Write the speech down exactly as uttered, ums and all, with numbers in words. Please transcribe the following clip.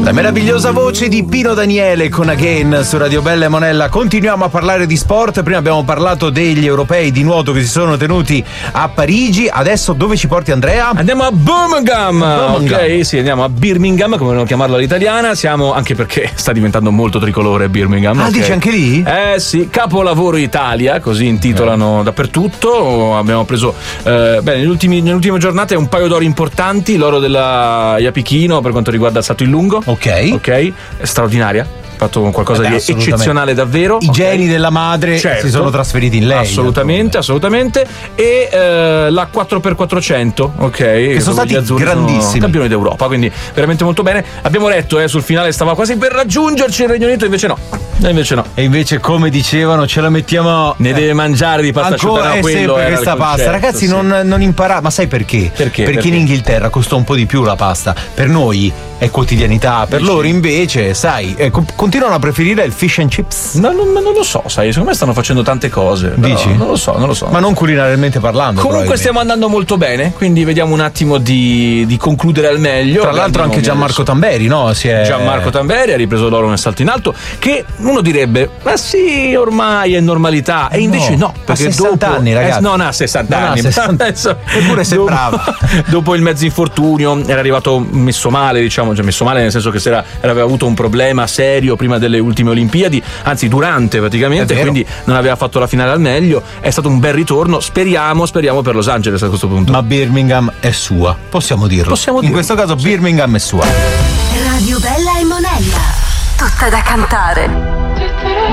La meravigliosa voce di Pino Daniele con Again su Radio Bella e Monella. Continuiamo a parlare di sport. Prima abbiamo parlato degli europei di nuoto che si sono tenuti a Parigi. Adesso dove ci porti, Andrea? Andiamo a Birmingham. Birmingham. Ok, sì, andiamo a Birmingham, come vogliono chiamarlo all'italiana. Siamo, anche perché sta diventando molto tricolore Birmingham. Ah, okay. Dici anche lì? Eh sì, capolavoro Italia, così intitolano eh. dappertutto. Abbiamo preso eh, beh, negli ultimi, nelle ultime giornate un paio d'ori importanti. L'oro della Iapichino per quanto riguarda il salto in lungo. Ok. Ok, è straordinaria. Fatto qualcosa eh beh, di eccezionale davvero. I okay. geni della madre certo. si sono trasferiti in lei. Assolutamente, assolutamente. E eh, la quattro per quattrocento, ok. Che sono stati grandissimi. Sono campioni d'Europa, quindi veramente molto bene. Abbiamo letto eh, sul finale stava quasi per raggiungerci il Regno Unito, invece no. E invece no. E invece, come dicevano, ce la mettiamo. Ne eh, deve mangiare di pasta asciutta. Ancora è sempre questa pasta. Ragazzi, sì. non, non imparate. Ma sai perché? Perché? Perché, Perché in Inghilterra costa un po' di più la pasta. Per noi è quotidianità, per Dici. loro invece, sai, eh, continuano a preferire il fish and chips. No, non, non lo so, sai, secondo me stanno facendo tante cose. Dici? Non lo so, non lo so. Ma non culinariamente parlando. Comunque stiamo andando molto bene, quindi vediamo un attimo di, di concludere al meglio. Tra l'altro anche Gianmarco adesso. Tamberi, no? Si è... Gianmarco Tamberi ha ripreso l'oro nel salto in alto, che uno direbbe, ma sì, ormai è normalità. E invece no, no perché a sessanta dopo, anni, ragazzi. Eh, non ha sessanta non anni. Ha sessanta. Eppure sembrava. Dopo, dopo il mezzo infortunio era arrivato messo male, diciamo, cioè messo male nel senso che si era, aveva avuto un problema serio prima delle ultime Olimpiadi, anzi durante praticamente, quindi non aveva fatto la finale al meglio. È stato un bel ritorno, speriamo, speriamo per Los Angeles a questo punto. Ma Birmingham è sua, possiamo dirlo. Possiamo In dirlo. questo caso Birmingham è sua. Radio Bella e Monella, tutta da cantare.